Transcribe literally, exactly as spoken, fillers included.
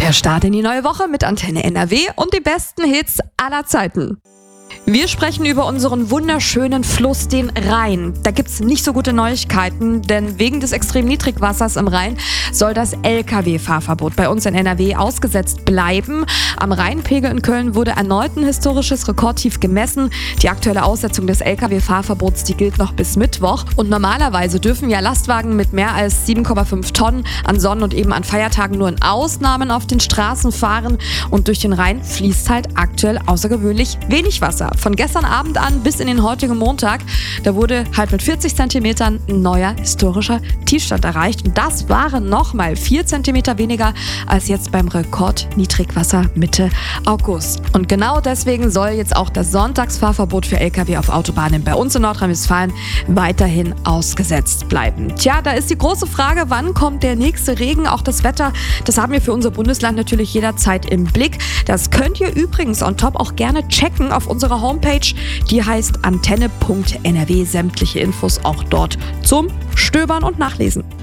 Der Start in die neue Woche mit Antenne N R W und die besten Hits aller Zeiten. Wir sprechen über unseren wunderschönen Fluss, den Rhein. Da gibt's nicht so gute Neuigkeiten, denn wegen des extremen Niedrigwassers im Rhein soll das L K W-Fahrverbot bei uns in N R W ausgesetzt bleiben. Am Rheinpegel in Köln wurde erneut ein historisches Rekordtief gemessen. Die aktuelle Aussetzung des L K W-Fahrverbots, die gilt noch bis Mittwoch. Und normalerweise dürfen ja Lastwagen mit mehr als sieben Komma fünf Tonnen an Sonn- und eben an Feiertagen nur in Ausnahmen auf den Straßen fahren. Und durch den Rhein fließt halt aktuell außergewöhnlich wenig Wasser. Von gestern Abend an bis in den heutigen Montag, da wurde halt mit vierzig Zentimetern ein neuer historischer Tiefstand erreicht. Und das waren nochmal vier Zentimeter weniger als jetzt beim Rekordniedrigwasser Mitte August. Und genau deswegen soll jetzt auch das Sonntagsfahrverbot für L K W auf Autobahnen bei uns in Nordrhein-Westfalen weiterhin ausgesetzt bleiben. Tja, da ist die große Frage, wann kommt der nächste Regen? Auch das Wetter, das haben wir für unser Bundesland natürlich jederzeit im Blick. Das könnt ihr übrigens on top auch gerne checken auf unserer Homepage, die heißt antenne punkt n r w. Sämtliche Infos auch dort zum Stöbern und Nachlesen.